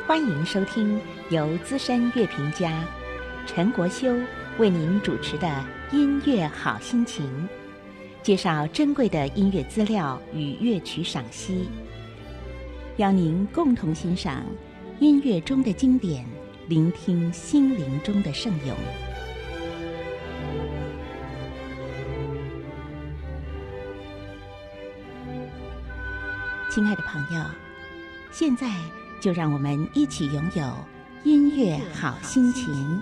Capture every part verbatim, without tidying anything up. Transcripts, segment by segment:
欢迎收听由资深乐评家陈国修为您主持的音乐好心情，介绍珍贵的音乐资料与乐曲赏析，邀您共同欣赏音乐中的经典，聆听心灵中的圣咏。亲爱的朋友，现在就让我们一起拥有音乐好心情。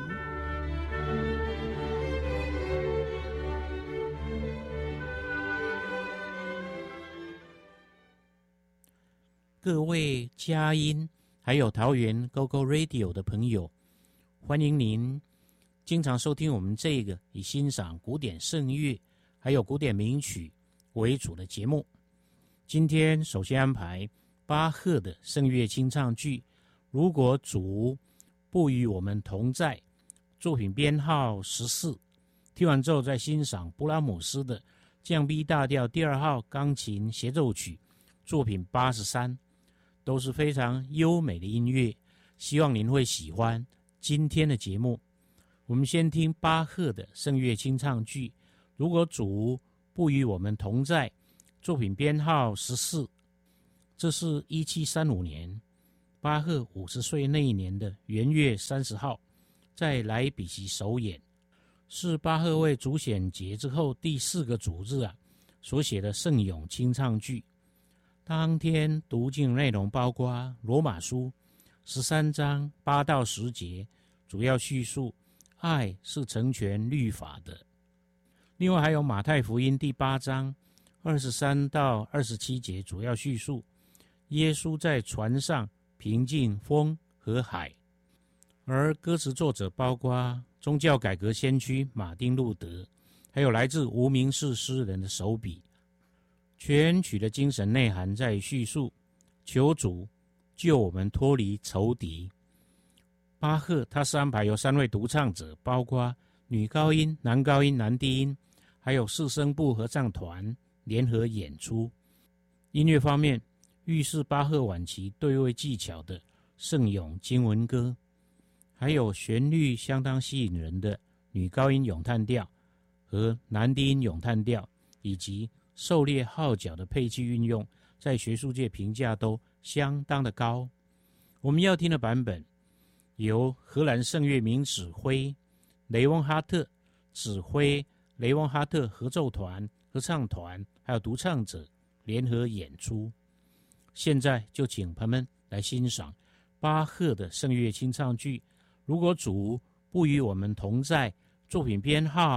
各位佳音还有桃园 Go Go Radio 的朋友，欢迎您经常收听我们这个以欣赏古典圣乐还有古典名曲为主的节目。今天首先安排巴赫的圣乐清唱剧《如果主不与我们同在》，作品编号十四。听完之后再欣赏布拉姆斯的降 B 大调第二号钢琴协奏曲，作品八十三，都是非常优美的音乐，希望您会喜欢今天的节目。我们先听巴赫的圣乐清唱剧《如果主不与我们同在》，作品编号十四。这是一七三五年巴赫五十岁那一年的元月三十号在莱比锡首演，是巴赫为主显节之后第四个主日啊所写的圣咏清唱剧。当天读经内容包括罗马书十三章八到十节，主要叙述爱是成全律法的。另外还有马太福音第八章二十三到二十七节，主要叙述耶稣在船上平静风和海。而歌词作者包括宗教改革先驱马丁路德，还有来自无名氏诗人的手笔。全曲的精神内涵在叙述求主救我们脱离仇敌。巴赫他是安排由三位独唱者，包括女高音、男高音、男低音，还有四声部合唱团联合演出。音乐方面，预示巴赫晚期对位技巧的圣咏经文歌，还有旋律相当吸引人的女高音咏叹调和男低音咏叹调，以及狩猎号角的配器运用，在学术界评价都相当的高。我们要听的版本由荷兰圣乐名指挥雷翁哈特指挥雷翁哈特合奏团、合唱团还有独唱者联合演出。现在就请朋友们来欣赏巴赫的圣乐清唱剧《如果主不与我们同在》，作品编号